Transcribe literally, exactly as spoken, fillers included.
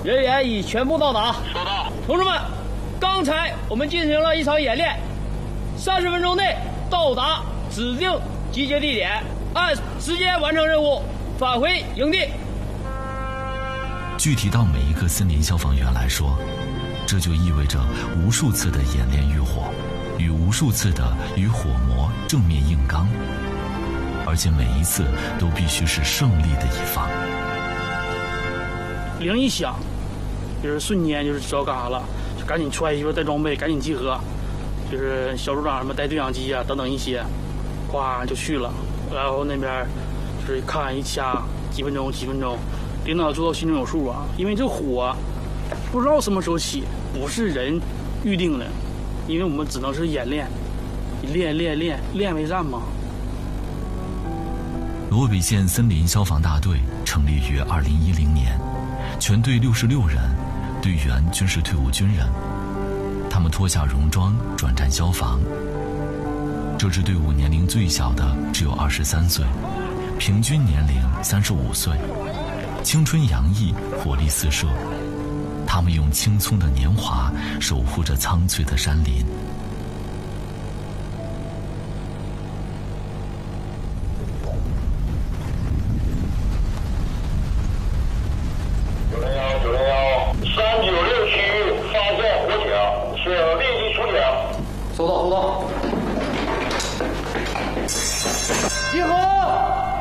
人员已全部到达。 收到。 同志们，刚才我们进行了一场演练，三十分钟内到达指定集结地点，按时间完成任务，返回营地。 具体到每一个森林消防员来说，这就意味着无数次的演练遇火，与无数次的与火魔正面硬刚，而且每一次都必须是胜利的一方。 铃一响，就是瞬间就是知道干啥了，就赶紧穿衣服带装备，赶紧集合，就是小组长什么带对讲机啊等等一些，哗就去了。然后那边就是看一掐几分钟几分钟，领导做到心中有数啊，因为这火不知道什么时候起，不是人预定的，因为我们只能是演练，练练练练为战嘛。 罗北县森林消防大队成立于二零一零年，全队六十六人，队员均是退伍军人，他们脱下戎装转战消防。这支队伍年龄最小的只有二十三岁，平均年龄三十五岁，青春洋溢，活力四射。他们用青葱的年华守护着苍翠的山林，